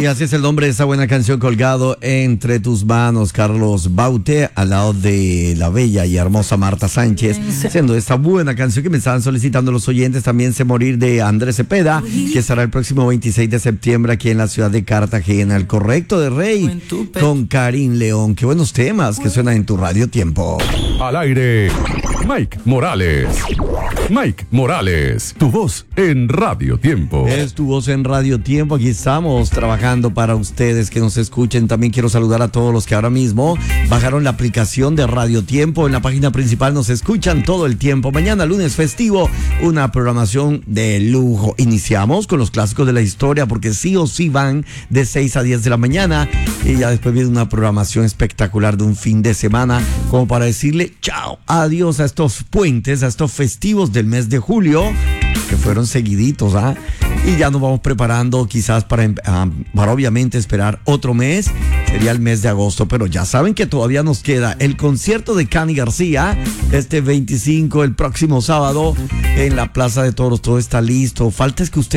Sí, así es el nombre de esa buena canción, Colgado entre tus manos. Carlos Baute al lado de la bella y hermosa Marta Sánchez, haciendo esta buena canción que me estaban solicitando los oyentes. También Sé Morir de Andrés Cepeda, que estará el próximo 26 de septiembre aquí en la ciudad de Cartagena. El Correcto de Rey con Karim León. Qué buenos temas que suenan en tu Radio Tiempo. Al aire, Mike Morales. Mike Morales, tu voz en Radio Tiempo. Es tu voz en Radio Tiempo. Aquí estamos trabajando para ustedes que nos escuchen. También quiero saludar a todos los que ahora mismo bajaron la aplicación de Radio Tiempo. En la página principal nos escuchan todo el tiempo. Mañana, lunes festivo, una programación de lujo. Iniciamos con los clásicos de la historia, porque sí o sí van de 6 a 10 de la mañana. Y ya después viene una programación espectacular de un fin de semana, como para decirle chao, adiós a estos puentes, a estos festivos del mes de julio, que fueron seguiditos, ¿ah? Y ya nos vamos preparando quizás para obviamente esperar otro mes, sería el mes de agosto, pero ya saben que todavía nos queda el concierto de Cani García, este 25, el próximo sábado, en la Plaza de Toros. Todo está listo, falta es que usted